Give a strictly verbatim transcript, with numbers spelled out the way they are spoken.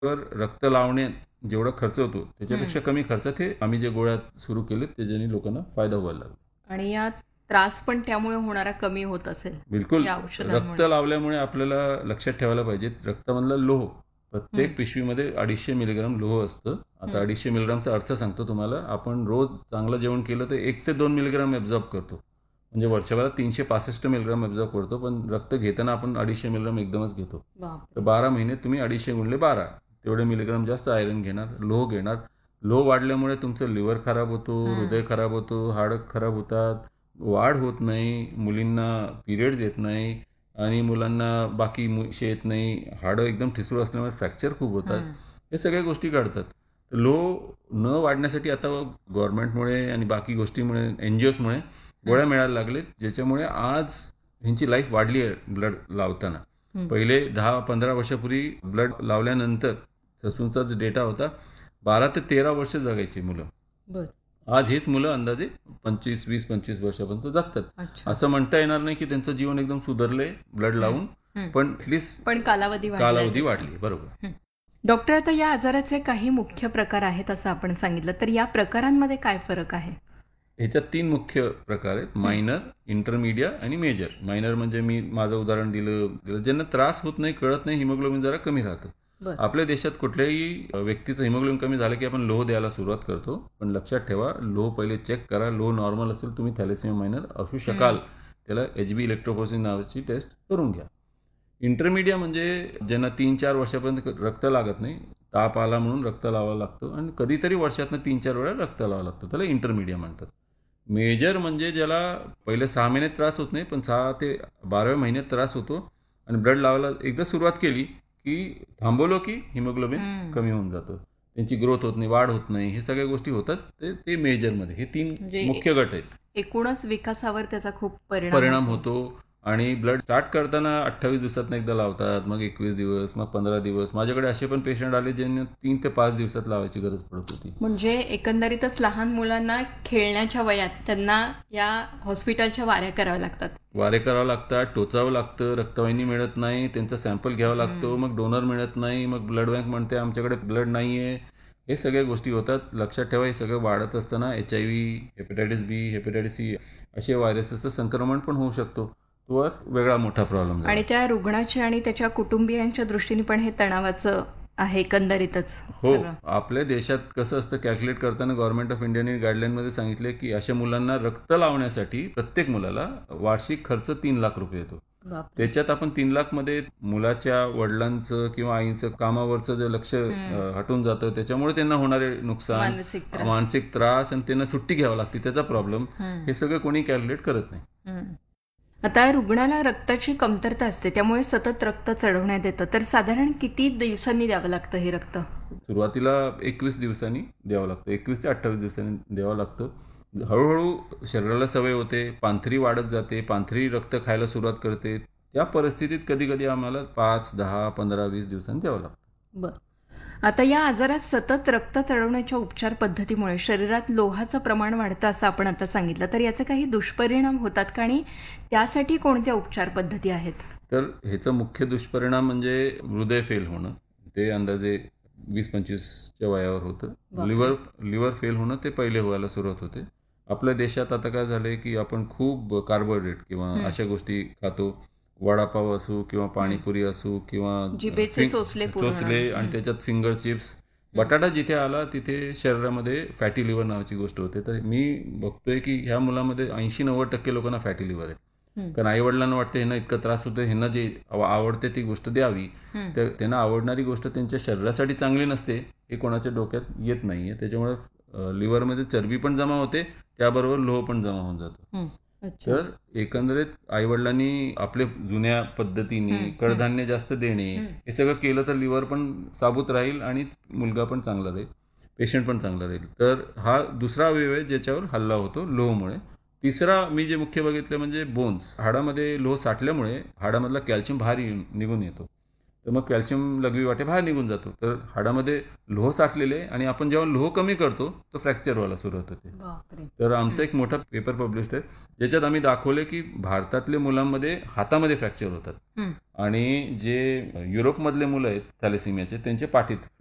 वर रक्त लावणे जेवढा खर्च होतो त्याच्यापेक्षा कमी खर्चात हे आम्ही जे गोळ्या सुरू केले त्याच्याने लोकांना फायदा व्हायला लागला. आणि या त्रास पण त्यामुळे होणारा कमी होत असेल. बिलकुल. या औषधांमुळे. रक्त लावल्यामुळे आपल्याला लक्षात ठेवायला पाहिजे, रक्तामधला लोह प्रत्येक पिशवीमध्ये अडीचशे मिलीग्राम लोह असतं. आता अडीचशे मिलीग्रामचा अर्थ सांगतो तुम्हाला. आपण रोज चांगलं जेवण केलं तर एक ते दोन मिलीग्राम ॲब्झॉर्ब करतो, म्हणजे वर्षभरात तीनशे पासष्ट मिलीग्राम ॲब्झॉर्ब करतो, पण रक्त घेताना आपण अडीचशे मिलीग्राम एकदमच घेतो. तर बारा महिने तुम्ही अडीचशे गुणले बारा तेवढे मिलीग्राम जास्त आयरन घेणार, लोह घेणार. लोह वाढल्यामुळे तुमचं लिव्हर खराब होतो, हृदय खराब होतो, हाडं खराब होतात, वाढ होत नाही, मुलींना पिरियड्स येत नाही आणि मुलांना बाकी मुशी येत नाही, हाडं एकदम ठिसूळ असल्यामुळे फ्रॅक्चर खूप होतात. हे सगळ्या गोष्टी घडतात. तर लो न वाढण्यासाठी आता गव्हर्नमेंटमुळे आणि बाकी गोष्टीमुळे एन जी ओजमुळे गोळ्या मिळायला लागलेत, ज्याच्यामुळे आज ह्यांची लाईफ वाढली आहे. ब्लड लावताना पहिले दहा पंधरा वर्षापूर्वी ब्लड लावल्यानंतर ससूनचाच डेटा होता, बारा ते तेरा वर्ष जगायची मुलं. आज हेच मुलं अंदाजे पंचवीस वीस पंचवीस वर्षापर्यंत जगतात. असं म्हणता येणार नाही की त्यांचं जीवन एकदम सुधारलंय ब्लड लावून, पण ऍटलीस्ट पण कालावधी कालावधी वाढली. बरोबर. डॉक्टर, आता या आजाराचे काही मुख्य प्रकार आहेत असं आपण सांगितलं, तर या प्रकारांमध्ये काय फरक आहे? ह्याच्यात तीन मुख्य प्रकार आहेत, मायनर, इंटरमिडिया आणि मेजर. मायनर म्हणजे मी माझं उदाहरण दिलं, ज्यांना त्रास होत नाही, कळत नाही, हिमोग्लोबिन जरा कमी राहतं. आपल्या देशात कुठल्याही व्यक्तीचं हिमोग्लोबिन कमी झालं की आपण लोह द्यायला सुरुवात करतो, पण लक्षात ठेवा लोह पहिले चेक करा. लोह नॉर्मल असेल तुम्ही थॅलेसेमिया मायनर असू शकाल, त्याला एच बी इलेक्ट्रोफोरेसिस नावाची टेस्ट करून घ्या. इंटरमिडिया म्हणजे ज्यांना तीन चार वर्षापर्यंत रक्त लागत नाही, ताप आला म्हणून रक्त लावावं लागतं आणि कधीतरी वर्षातनं तीन चार वेळा रक्त लावावं लागतं, त्याला इंटरमिडिया म्हणतात. मेजर म्हणजे ज्याला पहिले सहा महिन्यात त्रास होत नाही, पण सहा ते बाराव्या महिन्यात त्रास होतो आणि ब्लड लावायला एकदा सुरुवात केली की थांबवलं की हिमोग्लोबिन कमी होऊन जातं, त्यांची ग्रोथ होत नाही, वाढ होत नाही, हे सगळ्या गोष्टी होतात. ते ते मेजरमध्ये हे तीन मुख्य गट आहेत. एकूणच विकासावर त्याचा खूप परिणाम होतो. आणि ब्लड स्टार्ट करताना अठ्ठावीस दिवसात एकदा लावतात, मग एकवीस दिवस, मग पंधरा दिवस. माझ्याकडे असे पण पेशंट आले ज्यांना तीन ते पाच दिवसात लावायची गरज पडत होती. म्हणजे एकंदरीतच लहान मुलांना खेळण्याच्या वयात त्यांना या हॉस्पिटलच्या वाऱ्या कराव्या लागतात. वारे करावं लागतात, टोचावं लागतं, रक्तवाहिनी मिळत नाही, त्यांचा सॅम्पल घ्यावा लागतो, मग डोनर मिळत नाही, मग ब्लड बँक म्हणते आमच्याकडे ब्लड नाही आहे. हे सगळ्या गोष्टी होतात. लक्षात ठेवा, हे सगळं वाढत असताना H I V, hepatitis B, hepatitis C असे व्हायरसेसचं संक्रमण पण होऊ शकतो. तो वेगळा मोठा प्रॉब्लेम. आणि त्या रुग्णाच्या आणि त्याच्या कुटुंबियांच्या दृष्टीने पण हे तणावाचं आहे एकंदरीतच. हो, आपल्या देशात कसं असतं, कॅल्क्युलेट करताना गव्हर्नमेंट ऑफ इंडियाने गाईडलाईनमध्ये सांगितले की अशा मुलांना रक्त लावण्यासाठी प्रत्येक मुलाला वार्षिक खर्च तीन लाख रुपये येतो. त्याच्यात आपण तीन लाख मध्ये मुलाच्या वडिलांचं किंवा आईचं कामावरचं जे लक्ष हटून जातं, त्याच्यामुळे त्यांना होणारे नुकसान, मानसिक त्रास आणि त्यांना सुट्टी घ्यावी लागते, त्याचा प्रॉब्लेम, हे सगळं कोणी कॅल्क्युलेट करत नाही. आता रुग्णाला रक्ताची कमतरता असते, त्यामुळे सतत रक्त चढवण्यात येतं, तर साधारण किती दिवसांनी द्यावं लागतं हे रक्त? सुरुवातीला एकवीस दिवसांनी द्यावं लागतं, एकवीस ते अठ्ठावीस दिवसांनी द्यावं लागतं. हळूहळू शरीराला सवय होते, पांथरी वाढत जाते, पांथरी रक्त खायला सुरुवात करते. त्या परिस्थितीत कधी कधी आम्हाला पाच दहा पंधरा वीस दिवसांनी द्यावं लागतं. बरं. आता या आजारात सतत रक्त चढवण्याच्या उपचार पद्धतीमुळे शरीरात लोहाचं प्रमाण वाढतं असं आपण आता सांगितलं, तर याचे काही दुष्परिणाम होतात का आणि त्यासाठी कोणत्या उपचार पद्धती आहेत? तर ह्याचा मुख्य दुष्परिणाम म्हणजे हृदय फेल होणं. ते अंदाजे वीस पंचवीसच्या वयावर होतं. लिव्हर लिव्हर फेल होणं ते पहिले व्हायला सुरुवात होते. आपल्या देशात आता काय झालंय की आपण खूप कार्बोहायड्रेट किंवा अशा गोष्टी खातो. वडापाव असो किंवा पाणीपुरी असो किंवा चोचले आणि त्याच्यात फिंगर चिप्स. बटाटा जिथे आला तिथे शरीरामध्ये फॅटी लिव्हर नावाची गोष्ट होते. तर मी बघतोय की ह्या मुलामध्ये ऐंशी नव्वद टक्के लोकांना फॅटी लिव्हर आहे. कारण आई वडिलांना वाटतं ह्यांना इतका त्रास होतो, ह्यांना जे आवडते ती गोष्ट द्यावी, तर त्यांना आवडणारी गोष्ट त्यांच्या शरीरासाठी चांगली नसते हे कोणाच्या डोक्यात येत नाहीये. त्याच्यामुळे लिव्हरमध्ये चरबी पण जमा होते, त्याबरोबर लोह पण जमा होऊन जातो. तर एकंदरीत आई वडिलांनी आपल्या जुन्या पद्धतीने कडधान्य जास्त देणे, हे सगळं केलं तर लिव्हर पण साबूत राहील आणि मुलगा पण चांगला राहील, पेशंट पण चांगला राहील. तर हा दुसरा अवयव आहे ज्याच्यावर हल्ला होतो लोहमुळे. तिसरा मी जे मुख्य बघितलं म्हणजे बोन्स. हाडामध्ये लोह साठल्यामुळे हाडामधला कॅल्शियम बाहेर निघून येतो. तर मग कॅल्शियम लघवी वाटे बाहेर निघून जातो. तर हाडामध्ये लोह साठलेले आणि आपण जेव्हा लोह कमी करतो तो फ्रॅक्चर व्हायला सुरुवात होते. बापरे. तर आमचा एक मोठा पेपर पब्लिश आहे ज्याच्यात आम्ही दाखवले की भारतातल्या मुलांमध्ये हातामध्ये फ्रॅक्चर होतात हं. आणि जे युरोपमधले मुलं आहेत थॅलेसिमियाचे त्यांचे पाठीत